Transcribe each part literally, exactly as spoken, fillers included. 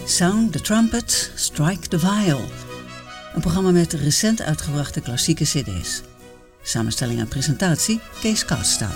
Sound the Trumpet, Strike the Viol. Een programma met recent uitgebrachte klassieke cd's. Samenstelling en presentatie Kees Kastouw.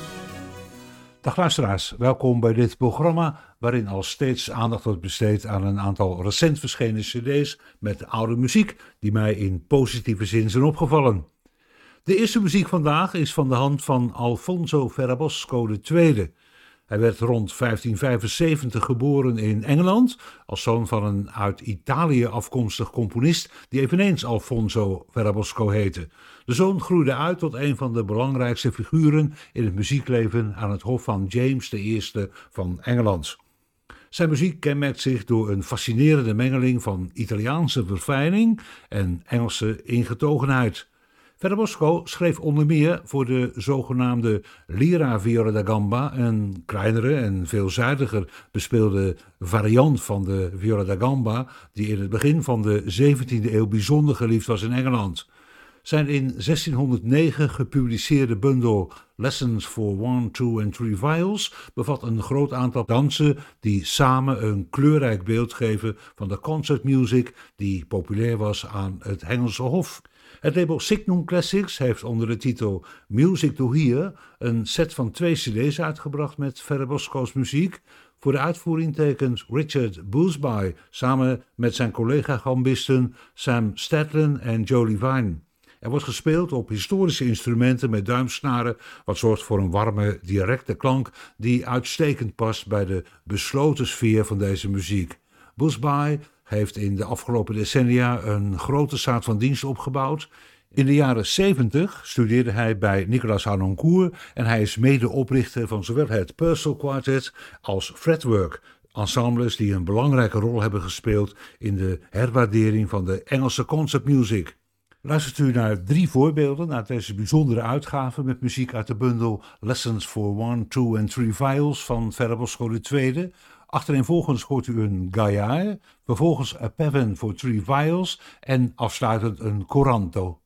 Dag luisteraars, welkom bij dit programma waarin al steeds aandacht wordt besteed aan een aantal recent verschenen cd's met oude muziek die mij in positieve zin zijn opgevallen. De eerste muziek vandaag is van de hand van Alfonso Ferrabosco de Tweede. Hij werd rond vijftien vijfenzeventig geboren in Engeland als zoon van een uit Italië afkomstig componist die eveneens Alfonso Ferrabosco heette. De zoon groeide uit tot een van de belangrijkste figuren in het muziekleven aan het hof van James de Eerste van Engeland. Zijn muziek kenmerkt zich door een fascinerende mengeling van Italiaanse verfijning en Engelse ingetogenheid. Ferrabosco schreef onder meer voor de zogenaamde Lira Viola da Gamba, een kleinere en veelzijdiger bespeelde variant van de Viola da Gamba, die in het begin van de zeventiende eeuw bijzonder geliefd was in Engeland. Zijn in zestienhonderdnegen gepubliceerde bundel Lessons for One, Two and Three Viols bevat een groot aantal dansen die samen een kleurrijk beeld geven van de concertmuziek die populair was aan het Engelse hof. Het label Signum Classics heeft onder de titel Music to Hear een set van twee cd's uitgebracht met Ferrabosco's muziek. Voor de uitvoering tekent Richard Bousby samen met zijn collega-gambisten Sam Stadlen en Joe Levine. Er wordt gespeeld op historische instrumenten met duimsnaren, wat zorgt voor een warme, directe klank die uitstekend past bij de besloten sfeer van deze muziek. Bousby heeft in de afgelopen decennia een grote staat van dienst opgebouwd. In de jaren zeventig studeerde hij bij Nicolas Harnoncourt en hij is medeoprichter van zowel het Purcell Quartet als Fretwork, ensembles die een belangrijke rol hebben gespeeld in de herwaardering van de Engelse concertmuziek. Luistert u naar drie voorbeelden uit deze bijzondere uitgave met muziek uit de bundel Lessons for One, Two and Three Viols van Ferrabosco de Tweede. Achtereenvolgens hoort u een Gaillard, vervolgens A Pavane for Three Viols en afsluitend een Coranto.